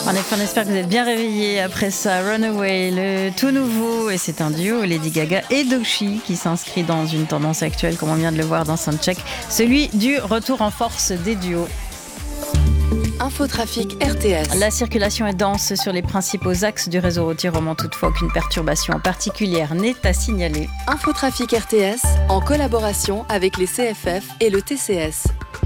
En effet, on espère que vous êtes bien réveillés après ça. Runaway, le tout nouveau, et c'est un duo, Lady Gaga et Doechii, qui s'inscrit dans une tendance actuelle, comme on vient de le voir dans Soundcheck, celui du retour en force des duos. Infotrafic RTS. La circulation est dense sur les principaux axes du réseau routier roman, toutefois aucune perturbation particulière n'est à signaler. Infotrafic RTS en collaboration avec les CFF et le TCS.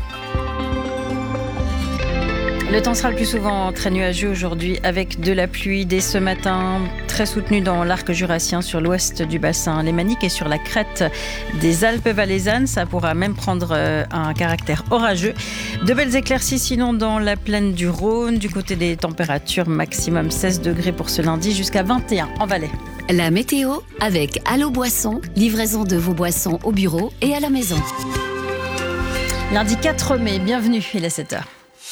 Le temps sera le plus souvent très nuageux aujourd'hui avec de la pluie dès ce matin, très soutenue dans l'arc jurassien sur l'ouest du bassin lémanique et sur la crête des Alpes valaisannes. Ça pourra même prendre un caractère orageux. De belles éclaircies sinon dans la plaine du Rhône. Du côté des températures, maximum 16 degrés pour ce lundi jusqu'à 21 en Valais. La météo avec Allo Boisson, livraison de vos boissons au bureau et à la maison. Lundi 4 mai, bienvenue, il est 7h.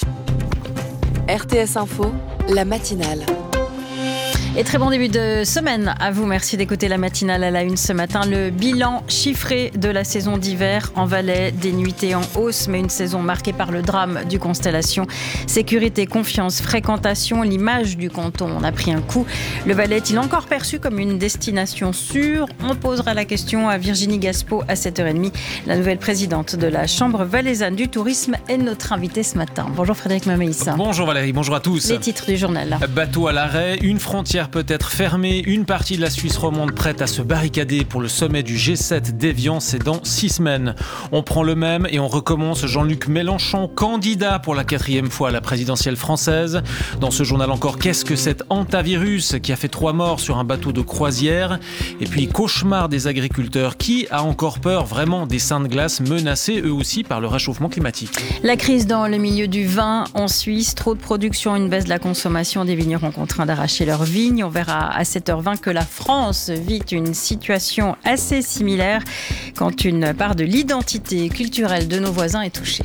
RTS Info, la matinale. Et très bon début de semaine à vous. Merci d'écouter la matinale à la une ce matin. Le bilan chiffré de la saison d'hiver en Valais, des nuitées en hausse, mais une saison marquée par le drame du Constellation. Sécurité, confiance, fréquentation, l'image du canton en a pris un coup. Le Valais est-il encore perçu comme une destination sûre ? On posera la question à Virginie Gaspeau à 7h30. La nouvelle présidente de la Chambre valaisanne du tourisme est notre invitée ce matin. Bonjour Frédéric Mameis. Bonjour Valérie, bonjour à tous. Les titres du journal. Bateau à l'arrêt, une frontière peut être fermée, une partie de la Suisse romande prête à se barricader pour le sommet du G7 d'Évian, c'est dans 6 semaines. On prend le même et on recommence. Jean-Luc Mélenchon, candidat pour la 4e fois à la présidentielle française. Dans ce journal encore, qu'est-ce que cet hantavirus qui a fait 3 morts sur un bateau de croisière ? Et puis, cauchemar des agriculteurs. Qui a encore peur vraiment des seins de glace menacés eux aussi par le réchauffement climatique ? La crise dans le milieu du vin en Suisse, trop de production, une baisse de la consommation, des vignerons contraints d'arracher leurs vignes. On verra à 7h20 que la France vit une situation assez similaire quand une part de l'identité culturelle de nos voisins est touchée.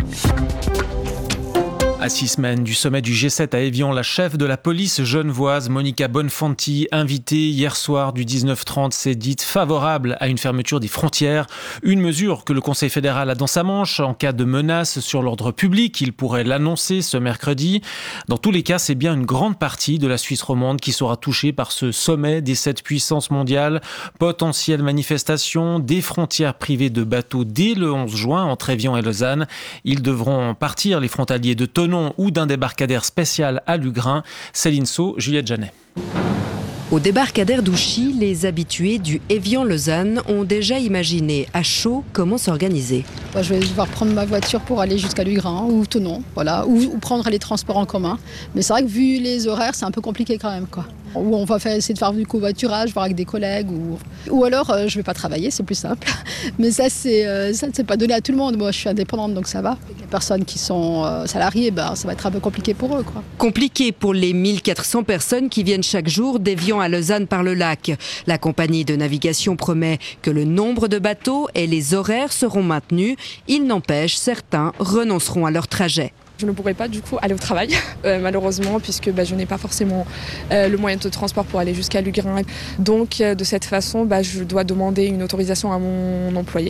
À 6 semaines du sommet du G7 à Évian, la chef de la police genevoise, Monica Bonfanti, invitée hier soir du 19h30, s'est dite favorable à une fermeture des frontières. Une mesure que le Conseil fédéral a dans sa manche en cas de menace sur l'ordre public. Il pourrait l'annoncer ce mercredi. Dans tous les cas, c'est bien une grande partie de la Suisse romande qui sera touchée par ce sommet des 7 puissances mondiales. Potentielle manifestation des frontières privées de bateaux dès le 11 juin entre Évian et Lausanne. Ils devront partir, les frontaliers de Thonon ou d'un débarcadère spécial à Lugrin. Céline Sceaux, Juliette Janet. Au débarcadère d'Ouchy, les habitués du Évian-Lausanne ont déjà imaginé à chaud comment s'organiser. Je vais devoir prendre ma voiture pour aller jusqu'à Lugrin ou Thonon, voilà, ou prendre les transports en commun. Mais c'est vrai que vu les horaires, c'est un peu compliqué quand même, quoi. Ou on va essayer de faire du covoiturage, voir avec des collègues, ou alors je ne vais pas travailler, c'est plus simple. Mais ça, c'est pas donné à tout le monde. Moi, je suis indépendante, donc ça va. Les personnes qui sont salariées, ça va être un peu compliqué pour eux, quoi. Compliqué pour les 1400 personnes qui viennent chaque jour d'Évian à Lausanne par le lac. La compagnie de navigation promet que le nombre de bateaux et les horaires seront maintenus. Il n'empêche, certains renonceront à leur trajet. Je ne pourrai pas du coup aller au travail, malheureusement, puisque je n'ai pas forcément le moyen de transport pour aller jusqu'à Lugrin. Donc de cette façon, je dois demander une autorisation à mon employeur,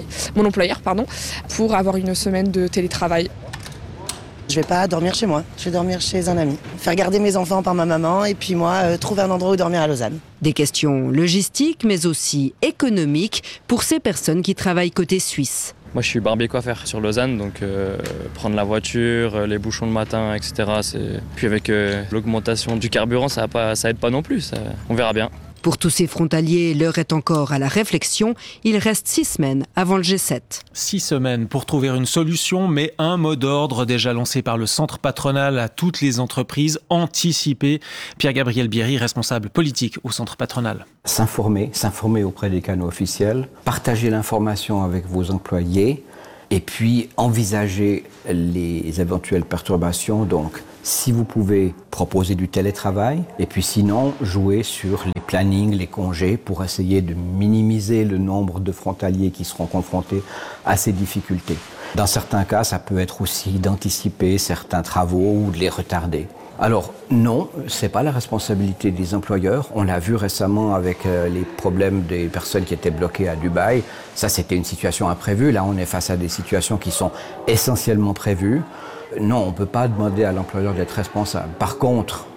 pour avoir une semaine de télétravail. Je vais pas dormir chez moi, je vais dormir chez un ami. Faire garder mes enfants par ma maman et puis moi, trouver un endroit où dormir à Lausanne. Des questions logistiques mais aussi économiques pour ces personnes qui travaillent côté suisse. Moi je suis barbier-coiffeur sur Lausanne, donc prendre la voiture, les bouchons le matin, etc. Puis avec l'augmentation du carburant, ça aide pas non plus, on verra bien. Pour tous ces frontaliers, l'heure est encore à la réflexion. Il reste 6 semaines avant le G7. 6 semaines pour trouver une solution, mais un mot d'ordre déjà lancé par le centre patronal à toutes les entreprises, anticiper. Pierre-Gabriel Bierry, responsable politique au centre patronal. S'informer auprès des canaux officiels, partager l'information avec vos employés et puis envisager les éventuelles perturbations. Donc, si vous pouvez proposer du télétravail et puis sinon jouer sur les plannings, les congés pour essayer de minimiser le nombre de frontaliers qui seront confrontés à ces difficultés. Dans certains cas, ça peut être aussi d'anticiper certains travaux ou de les retarder. Alors non, c'est pas la responsabilité des employeurs. On l'a vu récemment avec les problèmes des personnes qui étaient bloquées à Dubaï. Ça, c'était une situation imprévue. Là, on est face à des situations qui sont essentiellement prévues. Non, on peut pas demander à l'employeur d'être responsable. Par contre,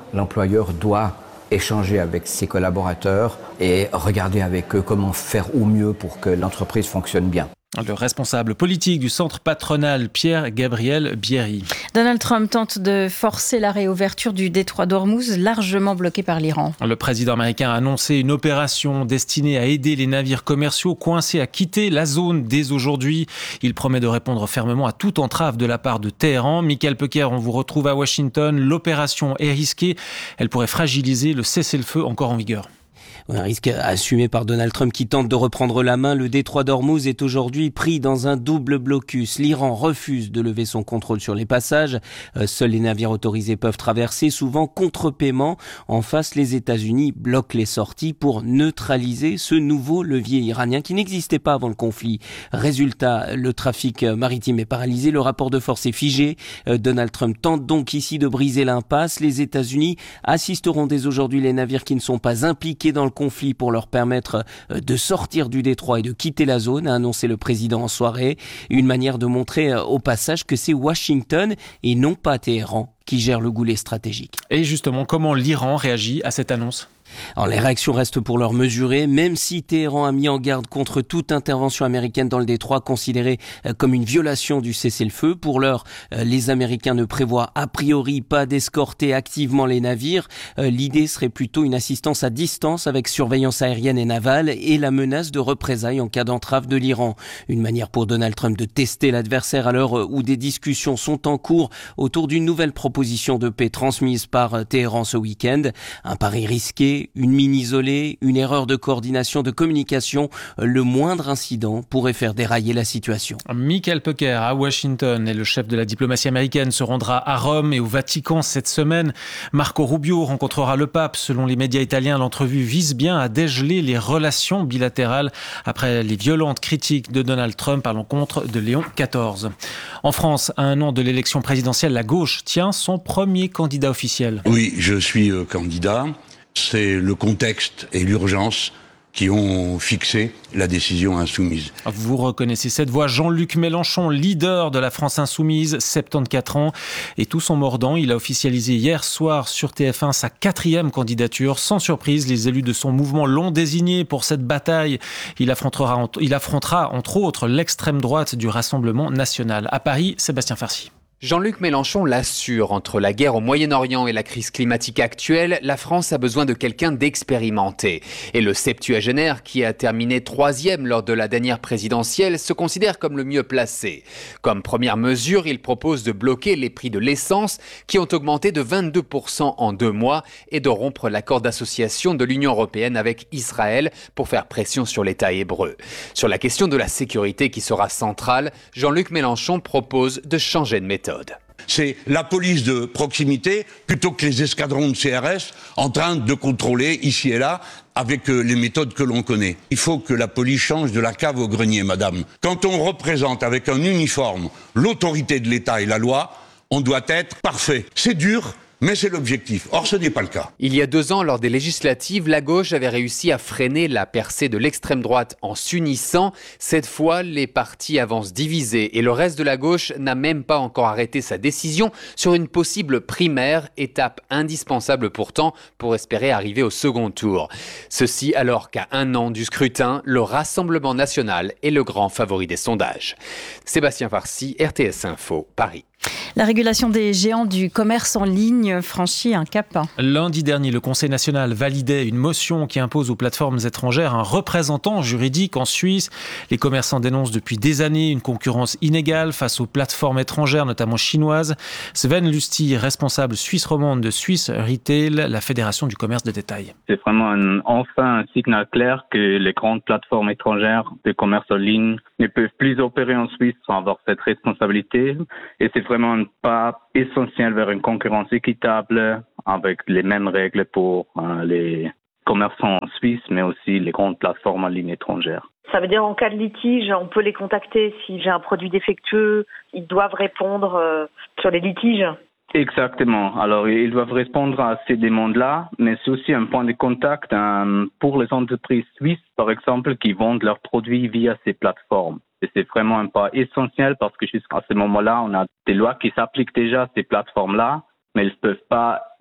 l'employeur doit échanger avec ses collaborateurs et regarder avec eux comment faire au mieux pour que l'entreprise fonctionne bien. Le responsable politique du centre patronal, Pierre-Gabriel Bierry. Donald Trump tente de forcer la réouverture du détroit d'Ormuz, largement bloqué par l'Iran. Le président américain a annoncé une opération destinée à aider les navires commerciaux coincés à quitter la zone dès aujourd'hui. Il promet de répondre fermement à toute entrave de la part de Téhéran. Michael Pecker, on vous retrouve à Washington. L'opération est risquée. Elle pourrait fragiliser le cessez-le-feu encore en vigueur. Un risque assumé par Donald Trump qui tente de reprendre la main. Le détroit d'Ormuz est aujourd'hui pris dans un double blocus. L'Iran refuse de lever son contrôle sur les passages. Seuls les navires autorisés peuvent traverser, souvent contre paiement. En face, les États-Unis bloquent les sorties pour neutraliser ce nouveau levier iranien qui n'existait pas avant le conflit. Résultat, le trafic maritime est paralysé, le rapport de force est figé. Donald Trump tente donc ici de briser l'impasse. Les États-Unis assisteront dès aujourd'hui les navires qui ne sont pas impliqués dans le conflit pour leur permettre de sortir du détroit et de quitter la zone, a annoncé le président en soirée. Une manière de montrer au passage que c'est Washington et non pas Téhéran qui gère le goulet stratégique. Et justement, comment l'Iran réagit à cette annonce ? Alors, les réactions restent pour l'heure mesurées, même si Téhéran a mis en garde contre toute intervention américaine dans le détroit, considérée comme une violation du cessez-le-feu. Pour l'heure, les Américains ne prévoient a priori pas d'escorter activement les navires. L'idée serait plutôt une assistance à distance avec surveillance aérienne et navale et la menace de représailles en cas d'entrave de l'Iran. Une manière pour Donald Trump de tester l'adversaire à l'heure où des discussions sont en cours autour d'une nouvelle proposition de paix transmise par Téhéran ce week-end. Un pari risqué, une mine isolée, une erreur de coordination, de communication, le moindre incident pourrait faire dérailler la situation. Michael Pecker à Washington et le chef de la diplomatie américaine se rendra à Rome et au Vatican cette semaine. Marco Rubio rencontrera le pape. Selon les médias italiens, l'entrevue vise bien à dégeler les relations bilatérales après les violentes critiques de Donald Trump à l'encontre de Léon XIV. En France, à un an de l'élection présidentielle, la gauche tient son premier candidat officiel. Oui, je suis candidat. C'est le contexte et l'urgence qui ont fixé la décision insoumise. Vous reconnaissez cette voix, Jean-Luc Mélenchon, leader de la France insoumise, 74 ans. Et tout son mordant, il a officialisé hier soir sur TF1 sa 4e candidature. Sans surprise, les élus de son mouvement l'ont désigné pour cette bataille. Il affrontera entre autres l'extrême droite du Rassemblement national. À Paris, Sébastien Farcy. Jean-Luc Mélenchon l'assure, entre la guerre au Moyen-Orient et la crise climatique actuelle, la France a besoin de quelqu'un d'expérimenté. Et le septuagénaire, qui a terminé 3e lors de la dernière présidentielle, se considère comme le mieux placé. Comme première mesure, il propose de bloquer les prix de l'essence, qui ont augmenté de 22% en 2 mois, et de rompre l'accord d'association de l'Union européenne avec Israël pour faire pression sur l'État hébreu. Sur la question de la sécurité qui sera centrale, Jean-Luc Mélenchon propose de changer de méthode. C'est la police de proximité plutôt que les escadrons de CRS en train de contrôler ici et là avec les méthodes que l'on connaît. Il faut que la police change de la cave au grenier, madame. Quand on représente avec un uniforme l'autorité de l'État et la loi, on doit être parfait. C'est dur, mais c'est l'objectif. Or, ce n'est pas le cas. Il y a 2 ans, lors des législatives, la gauche avait réussi à freiner la percée de l'extrême droite en s'unissant. Cette fois, les partis avancent divisés et le reste de la gauche n'a même pas encore arrêté sa décision sur une possible primaire, étape indispensable pourtant pour espérer arriver au second tour. Ceci alors qu'à 1 an du scrutin, le Rassemblement national est le grand favori des sondages. Sébastien Farcy, RTS Info, Paris. La régulation des géants du commerce en ligne franchit un cap. Lundi dernier, le Conseil national validait une motion qui impose aux plateformes étrangères un représentant juridique en Suisse. Les commerçants dénoncent depuis des années une concurrence inégale face aux plateformes étrangères, notamment chinoises. Sven Lusty, responsable suisse romande de Swiss Retail, la fédération du commerce de détail. C'est vraiment enfin un signal clair que les grandes plateformes étrangères de commerce en ligne ne peuvent plus opérer en Suisse sans avoir cette responsabilité. Et c'est vraiment un pas essentiel vers une concurrence équitable avec les mêmes règles pour les commerçants en Suisse, mais aussi les grandes plateformes en ligne étrangères. Ça veut dire en cas de litige, on peut les contacter. Si j'ai un produit défectueux, ils doivent répondre sur les litiges. Exactement. Alors, ils doivent répondre à ces demandes-là, mais c'est aussi un point de contact pour les entreprises suisses, par exemple, qui vendent leurs produits via ces plateformes. Et c'est vraiment un pas essentiel parce que jusqu'à ce moment-là, on a des lois qui s'appliquent déjà à ces plateformes-là, mais elles ne peuvent pas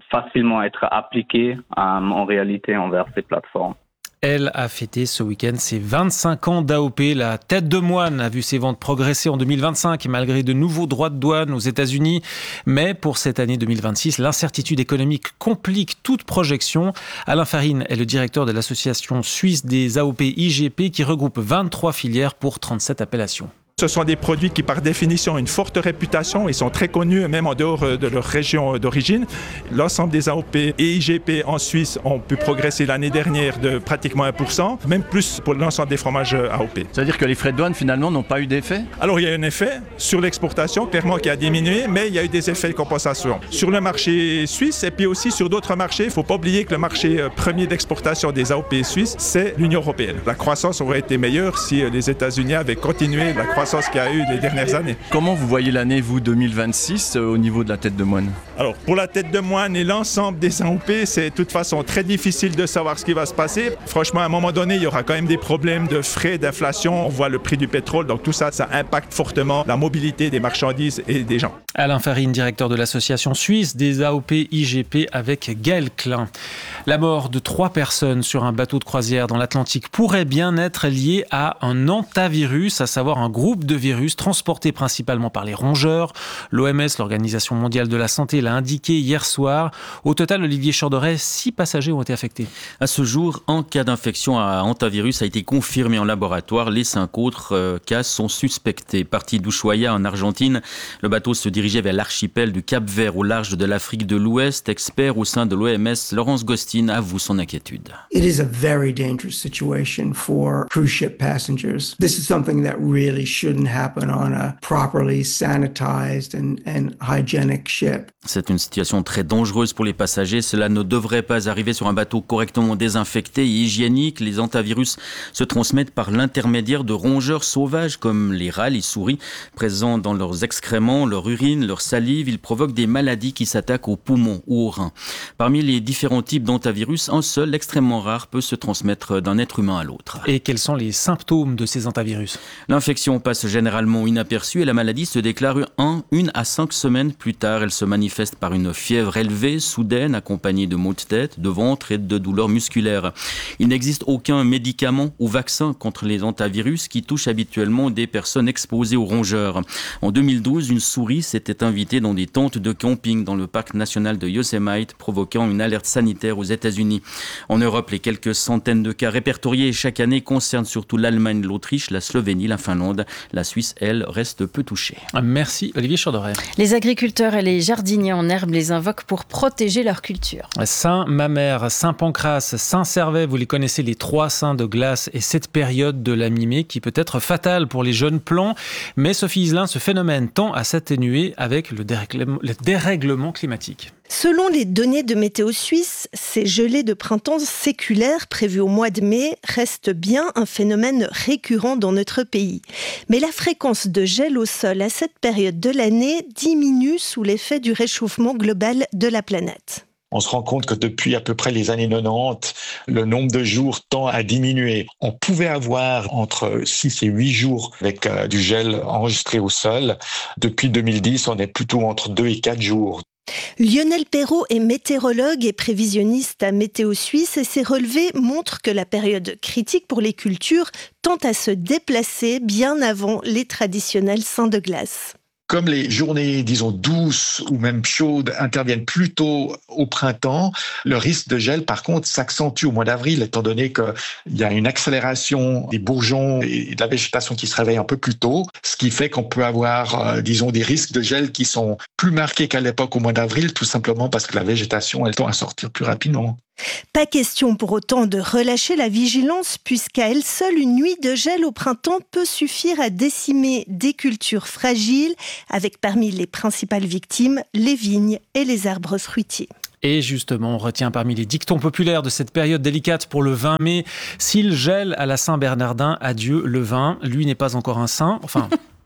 facilement être appliquées en réalité envers ces plateformes. Elle a fêté ce week-end ses 25 ans d'AOP. La tête de moine a vu ses ventes progresser en 2025 malgré de nouveaux droits de douane aux États-Unis. Mais pour cette année 2026, l'incertitude économique complique toute projection. Alain Farine est le directeur de l'association suisse des AOP IGP qui regroupe 23 filières pour 37 appellations. Ce sont des produits qui, par définition, ont une forte réputation. Ils sont très connus, même en dehors de leur région d'origine. L'ensemble des AOP et IGP en Suisse ont pu progresser l'année dernière de pratiquement 1%, même plus pour l'ensemble des fromages AOP. C'est-à-dire que les frais de douane, finalement, n'ont pas eu d'effet ? Alors, il y a un effet sur l'exportation, clairement, qui a diminué, mais il y a eu des effets de compensation sur le marché suisse et puis aussi sur d'autres marchés. Il ne faut pas oublier que le marché premier d'exportation des AOP suisses, c'est l'Union européenne. La croissance aurait été meilleure si les États-Unis avaient continué la croissance qu'il y a eu les dernières années. Comment vous voyez l'année, vous, 2026, au niveau de la tête de moine ? Alors, pour la tête de moine et l'ensemble des AOP, c'est de toute façon très difficile de savoir ce qui va se passer. Franchement, à un moment donné, il y aura quand même des problèmes de frais, d'inflation. On voit le prix du pétrole, donc tout ça, ça impacte fortement la mobilité des marchandises et des gens. Alain Farine, directeur de l'association suisse des AOP IGP avec Gaël Klein. La mort de 3 personnes sur un bateau de croisière dans l'Atlantique pourrait bien être liée à un hantavirus, à savoir un groupe de virus transportés principalement par les rongeurs. L'OMS, l'Organisation mondiale de la santé, l'a indiqué hier soir. Au total, Olivier Chorderet, 6 passagers ont été affectés. À ce jour, un cas d'infection à hantavirus a été confirmé en laboratoire. Les 5 autres cas sont suspectés. Parti d'Ushuaia en Argentine, le bateau se dirigeait vers l'archipel du Cap-Vert au large de l'Afrique de l'Ouest. Expert au sein de l'OMS, Laurence Gostin avoue son inquiétude. It is a very dangerous situation for cruise ship passengers. This is something that really shouldn't happen on a properly sanitized and hygienic ship. C'est une situation très dangereuse pour les passagers. Cela ne devrait pas arriver sur un bateau correctement désinfecté et hygiénique. Les hantavirus se transmettent par l'intermédiaire de rongeurs sauvages comme les rats, les souris, présents dans leurs excréments, leur urine, leur salive. Ils provoquent des maladies qui s'attaquent aux poumons ou aux reins. Parmi les différents types d'hantavirus, un seul, extrêmement rare, peut se transmettre d'un être humain à l'autre. Et quels sont les symptômes de ces hantavirus ? L'infection passe généralement inaperçue et la maladie se déclare 1 à 5 semaines plus tard. Elle se manifeste par une fièvre élevée, soudaine, accompagnée de maux de tête, de ventre et de douleurs musculaires. Il n'existe aucun médicament ou vaccin contre les hantavirus qui touchent habituellement des personnes exposées aux rongeurs. En 2012, une souris s'était invitée dans des tentes de camping dans le parc national de Yosemite, provoquant une alerte sanitaire aux États-Unis. En Europe, les quelques centaines de cas répertoriés chaque année concernent surtout l'Allemagne, l'Autriche, la Slovénie, la Finlande. La Suisse, elle, reste peu touchée. Merci Olivier Chorderet. Les agriculteurs et les jardiniers en herbe les invoquent pour protéger leur culture. Saint-Mamère, Saint-Pancras, Saint-Servais, vous les connaissez, les 3 saints de glace et cette période de la mi-mai qui peut être fatale pour les jeunes plants. Mais Sophie Iselin, ce phénomène tend à s'atténuer avec le dérèglement climatique. Selon les données de Météo Suisse, ces gelées de printemps séculaires prévues au mois de mai restent bien un phénomène récurrent dans notre pays. Mais la fréquence de gel au sol à cette période de l'année diminue sous l'effet du réchauffement global de la planète. On se rend compte que depuis à peu près les années 90, le nombre de jours tend à diminuer. On pouvait avoir entre 6 et 8 jours avec du gel enregistré au sol. Depuis 2010, on est plutôt entre 2 et 4 jours. Lionel Perrault est météorologue et prévisionniste à Météo Suisse et ses relevés montrent que la période critique pour les cultures tend à se déplacer bien avant les traditionnels saints de glace. Comme les journées, disons, douces ou même chaudes interviennent plutôt au printemps, le risque de gel, par contre, s'accentue au mois d'avril, étant donné qu'il y a une accélération des bourgeons et de la végétation qui se réveille un peu plus tôt, ce qui fait qu'on peut avoir, disons, des risques de gel qui sont plus marqués qu'à l'époque au mois d'avril, tout simplement parce que la végétation, elle tend à sortir plus rapidement. Pas question pour autant de relâcher la vigilance puisqu'à elle seule, une nuit de gel au printemps peut suffire à décimer des cultures fragiles avec parmi les principales victimes les vignes et les arbres fruitiers. Et justement, on retient parmi les dictons populaires de cette période délicate pour le 20 mai, s'il gèle à la Saint-Bernardin, adieu le vin. Lui n'est pas encore un saint, enfin...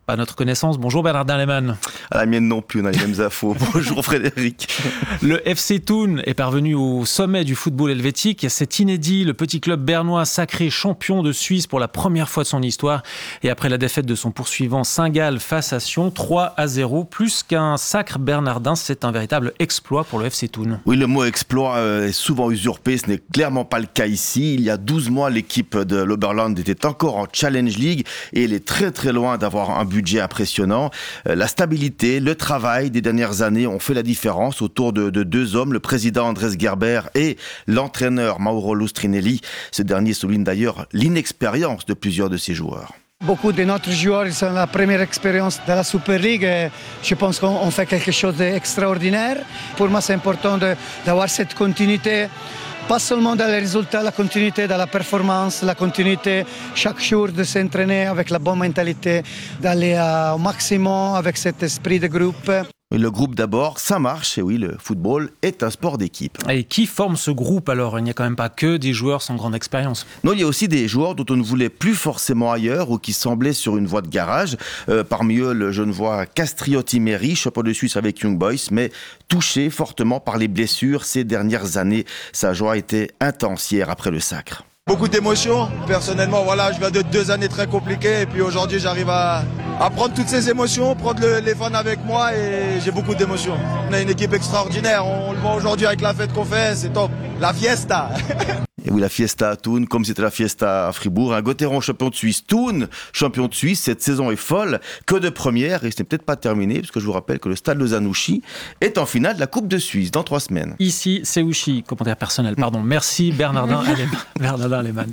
Pas à notre connaissance. Bonjour Bernardin Lehmann. À la mienne non plus, on a les mêmes infos. Bonjour Frédéric. Le FC Thun est parvenu au sommet du football helvétique. C'est inédit, le petit club bernois sacré champion de Suisse pour la première fois de son histoire. Et après la défaite de son poursuivant Saint-Gall face à Sion, 3-0, plus qu'un sacre bernardin, c'est un véritable exploit pour le FC Thun. Oui, le mot exploit est souvent usurpé, ce n'est clairement pas le cas ici. Il y a 12 mois, l'équipe de l'Oberland était encore en Challenge League et elle est très très loin d'avoir un budget impressionnant. La stabilité, le travail des dernières années ont fait la différence autour de deux hommes, le président Andrés Gerber et l'entraîneur Mauro Lustrinelli. Ce dernier souligne d'ailleurs l'inexpérience de plusieurs de ses joueurs. Beaucoup de notre joueurs, ils ont la première expérience de la Super League et je pense qu'on fait quelque chose d'extraordinaire. Pour moi, c'est important d'avoir cette continuité. Pas seulement dans les résultats, la continuité dans la performance, la continuité chaque jour de s'entraîner avec la bonne mentalité, d'aller au maximum avec cet esprit de groupe. Le groupe d'abord, ça marche, et oui, le football est un sport d'équipe. Et qui forme ce groupe alors ? Il n'y a quand même pas que des joueurs sans grande expérience. Non, il y a aussi des joueurs dont on ne voulait plus forcément ailleurs ou qui semblaient sur une voie de garage. Parmi eux, le Genevois Castriotti Méry, champion de Suisse avec Young Boys, mais touché fortement par les blessures ces dernières années. Sa joie était intense hier après le sacre. Beaucoup d'émotions. Personnellement, voilà, je viens de 2 années très compliquées et puis aujourd'hui, j'arrive à prendre toutes ces émotions, prendre les fans avec moi et j'ai beaucoup d'émotions. On a une équipe extraordinaire. On le voit aujourd'hui avec la fête qu'on fait, c'est top. La fiesta. Et oui, la fiesta à Thun, comme c'était la fiesta à Fribourg. Un Gotteron champion de Suisse, Thun champion de Suisse. Cette saison est folle, que de première, et ce n'est peut-être pas terminé, parce que je vous rappelle que le stade de Zanouchi est en finale de la Coupe de Suisse dans 3 semaines. Ici, c'est Ouchi, commentaire personnel, pardon. Merci Bernardin Lehmann.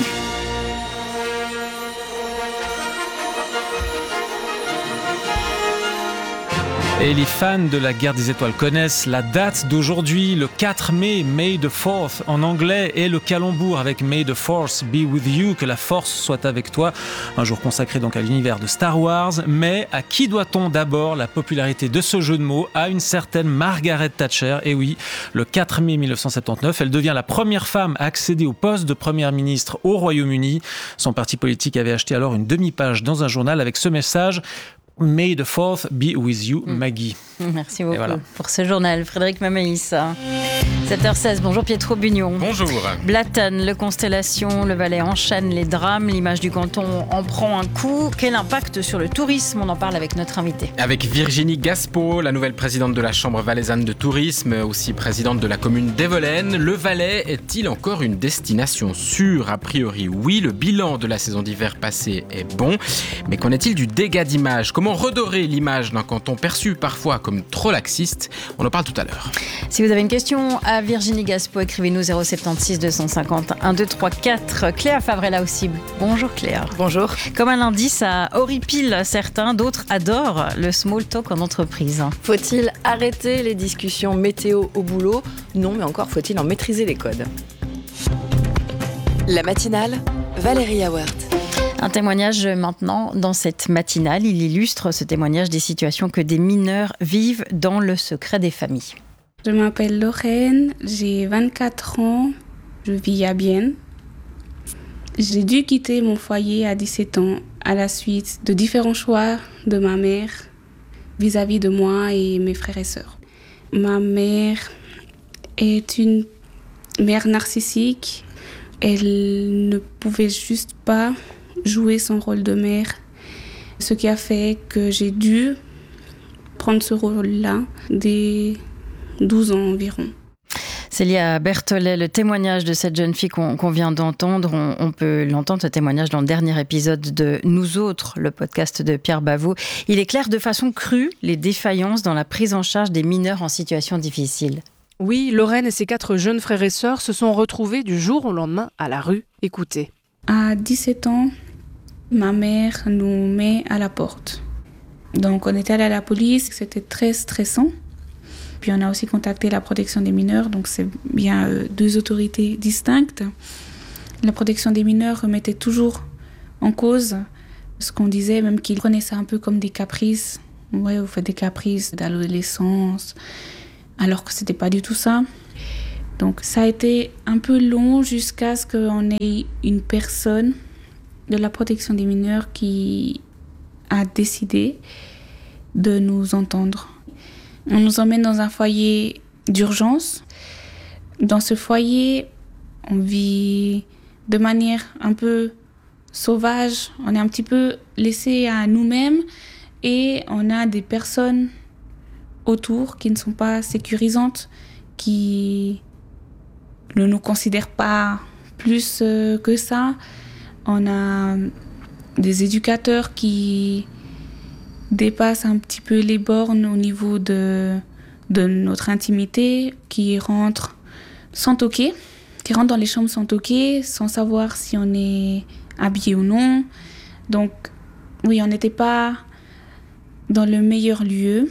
Et les fans de la guerre des étoiles connaissent la date d'aujourd'hui, le 4 mai, May the 4th en anglais, et le calembour avec May the Force be with you, que la force soit avec toi. Un jour consacré donc à l'univers de Star Wars. Mais à qui doit-on d'abord la popularité de ce jeu de mots ? À une certaine Margaret Thatcher. Et oui, le 4 mai 1979, elle devient la première femme à accéder au poste de première ministre au Royaume-Uni. Son parti politique avait acheté alors une demi-page dans un journal avec ce message: May the 4th be with you, Maggie. Merci beaucoup pour ce journal, Frédéric Mamaïs. 7h16, bonjour Pietro Bugnon. Bonjour. Blatten, le Constellation, le Valais enchaîne les drames, l'image du canton en prend un coup. Quel impact sur le tourisme ? On en parle avec notre invité. Avec Virginie Gaspeau, la nouvelle présidente de la Chambre valaisanne de tourisme, aussi présidente de la commune d'Evelen. Le Valais est-il encore une destination sûre ? A priori oui, le bilan de la saison d'hiver passée est bon. Mais qu'en est-il du dégât d'image ? Comment redorer l'image d'un canton perçu parfois comme trop laxiste ? On en parle tout à l'heure. Si vous avez une question à Virginie Gaspeau, écrivez-nous 076 250 1234. Cléa Favre est là aussi. Bonjour Cléa. Bonjour. Comme un lundi, ça horripile certains, d'autres adorent le small talk en entreprise. Faut-il arrêter les discussions météo au boulot ? Non, mais encore faut-il en maîtriser les codes. La matinale, Valérie Awert. Un témoignage maintenant dans cette matinale. Il illustre ce témoignage des situations que des mineurs vivent dans le secret des familles. Je m'appelle Lorraine, j'ai 24 ans, je vis à Bienne. J'ai dû quitter mon foyer à 17 ans à la suite de différents choix de ma mère vis-à-vis de moi et mes frères et sœurs. Ma mère est une mère narcissique. Elle ne pouvait juste pas jouer son rôle de mère, ce qui a fait que j'ai dû prendre ce rôle-là dès 12 ans environ. Célia Berthollet, le témoignage de cette jeune fille qu'on vient d'entendre, on peut l'entendre, ce témoignage, dans le dernier épisode de Nous Autres, le podcast de Pierre Bavot. Il éclaire de façon crue les défaillances dans la prise en charge des mineurs en situation difficile. Oui, Lorraine et ses 4 jeunes frères et sœurs se sont retrouvés du jour au lendemain à la rue. Écoutez. À 17 ans, ma mère nous met à la porte. Donc on est allé à la police, c'était très stressant. Puis on a aussi contacté la protection des mineurs, donc c'est bien 2 autorités distinctes. La protection des mineurs remettait toujours en cause ce qu'on disait, même qu'ils prenaient ça un peu comme des caprices. Ouais, vous faites des caprices d'adolescence, alors que c'était pas du tout ça. Donc ça a été un peu long jusqu'à ce qu'on ait une personne de la protection des mineurs qui a décidé de nous entendre. On nous emmène dans un foyer d'urgence. Dans ce foyer, on vit de manière un peu sauvage. On est un petit peu laissé à nous-mêmes et on a des personnes autour qui ne sont pas sécurisantes, qui ne nous considèrent pas plus que ça. On a des éducateurs qui dépassent un petit peu les bornes au niveau de notre intimité, qui rentrent sans toquer, qui rentrent dans les chambres sans toquer, sans savoir si on est habillé ou non. Donc, oui, on n'était pas dans le meilleur lieu.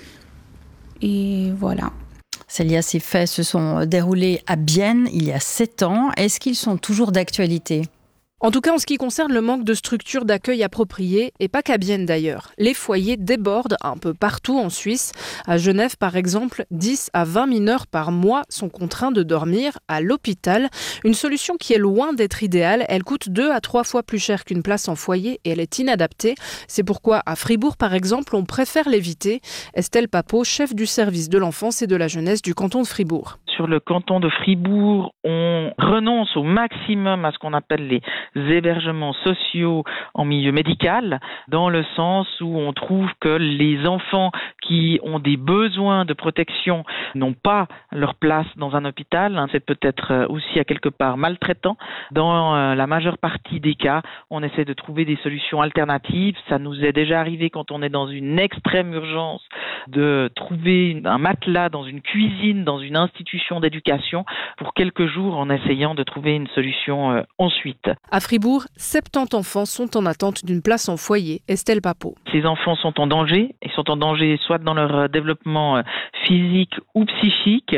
Et voilà. Célia, ces faits se sont déroulés à Bienne il y a 7 ans. Est-ce qu'ils sont toujours d'actualité ? En tout cas, en ce qui concerne le manque de structures d'accueil appropriées, et pas qu'à Bienne d'ailleurs. Les foyers débordent un peu partout en Suisse. À Genève, par exemple, 10 à 20 mineurs par mois sont contraints de dormir à l'hôpital. Une solution qui est loin d'être idéale. Elle coûte 2 à 3 fois plus cher qu'une place en foyer et elle est inadaptée. C'est pourquoi à Fribourg, par exemple, on préfère l'éviter. Estelle Papot, chef du service de l'enfance et de la jeunesse du canton de Fribourg. Sur le canton de Fribourg, on renonce au maximum à ce qu'on appelle les hébergements sociaux en milieu médical, dans le sens où on trouve que les enfants qui ont des besoins de protection n'ont pas leur place dans un hôpital. C'est peut-être aussi à quelque part maltraitant. Dans la majeure partie des cas, on essaie de trouver des solutions alternatives. Ça nous est déjà arrivé quand on est dans une extrême urgence de trouver un matelas dans une cuisine, dans une institution d'éducation pour quelques jours en essayant de trouver une solution ensuite. À Fribourg, 70 enfants sont en attente d'une place en foyer. Estelle Papot. Ces enfants sont en danger. Ils sont en danger soit dans leur développement physique ou psychique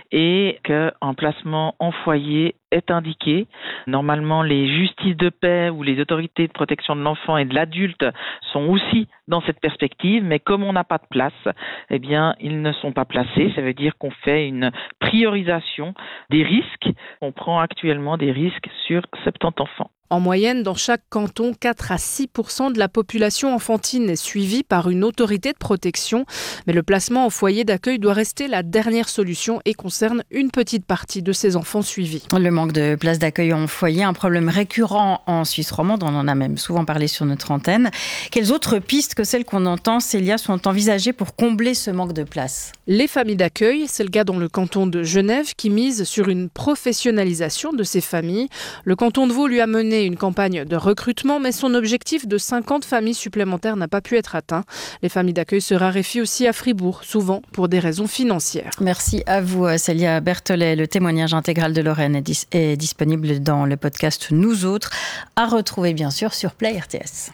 et qu'un placement en foyer est indiqué. Normalement, les justices de paix ou les autorités de protection de l'enfant et de l'adulte sont aussi dans cette perspective, mais comme on n'a pas de place, eh bien, ils ne sont pas placés. Ça veut dire qu'on fait une priorisation des risques. On prend actuellement des risques sur 70 enfants. En moyenne, dans chaque canton, 4 à 6% de la population enfantine est suivie par une autorité de protection. Mais le placement en foyer d'accueil doit rester la dernière solution et concerne une petite partie de ces enfants suivis. Le manque de places d'accueil en foyer, un problème récurrent en Suisse romande. On en a même souvent parlé sur notre antenne. Quelles autres pistes que celles qu'on entend, Célia, sont envisagées pour combler ce manque de place ? Les familles d'accueil, c'est le cas dans le canton de Genève qui mise sur une professionnalisation de ces familles. Le canton de Vaud lui a mené une campagne de recrutement, mais son objectif de 50 familles supplémentaires n'a pas pu être atteint. Les familles d'accueil se raréfient aussi à Fribourg, souvent pour des raisons financières. Merci à vous, Célia Berthollet. Le témoignage intégral de Lorraine est disponible dans le podcast Nous Autres, à retrouver bien sûr sur Play RTS.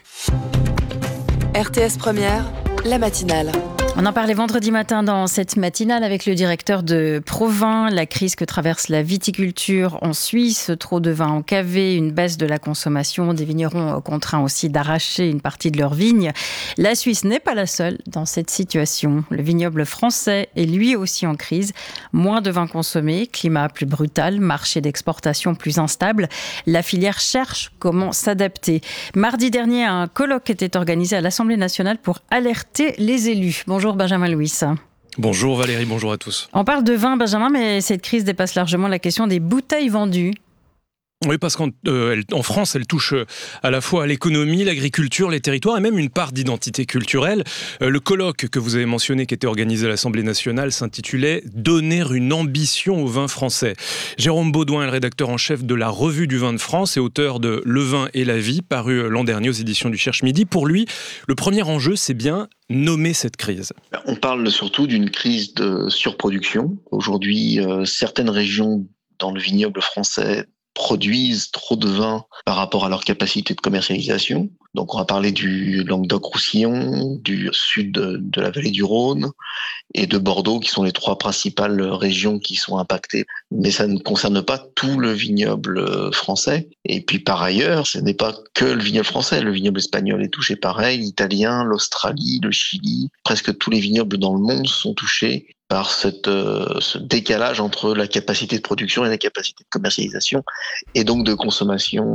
RTS Première, la matinale. On en parlait vendredi matin dans cette matinale avec le directeur de Provins. La crise que traverse la viticulture en Suisse, trop de vin encavé, une baisse de la consommation, des vignerons contraints aussi d'arracher une partie de leurs vignes. La Suisse n'est pas la seule dans cette situation. Le vignoble français est lui aussi en crise. Moins de vin consommé, climat plus brutal, marché d'exportation plus instable. La filière cherche comment s'adapter. Mardi dernier, un colloque était organisé à l'Assemblée nationale pour alerter les élus. Bonjour Benjamin Louis. Bonjour Valérie, bonjour à tous. On parle de vin, Benjamin, mais cette crise dépasse largement la question des bouteilles vendues. Oui, parce qu'en France, elle touche à la fois à l'économie, l'agriculture, les territoires et même une part d'identité culturelle. Le colloque que vous avez mentionné, qui était organisé à l'Assemblée nationale, s'intitulait « Donner une ambition au vin français ». Jérôme Baudouin est le rédacteur en chef de la Revue du vin de France et auteur de « Le vin et la vie », paru l'an dernier aux éditions du Cherche-Midi. Pour lui, le premier enjeu, c'est bien nommer cette crise. On parle surtout d'une crise de surproduction. Aujourd'hui, certaines régions dans le vignoble français produisent trop de vin par rapport à leur capacité de commercialisation. Donc on va parler du Languedoc-Roussillon, du sud de la vallée du Rhône et de Bordeaux, qui sont les 3 principales régions qui sont impactées. Mais ça ne concerne pas tout le vignoble français. Et puis par ailleurs, ce n'est pas que le vignoble français. Le vignoble espagnol est touché pareil, l'italien, l'Australie, le Chili. Presque tous les vignobles dans le monde sont touchés par ce décalage entre la capacité de production et la capacité de commercialisation et donc de consommation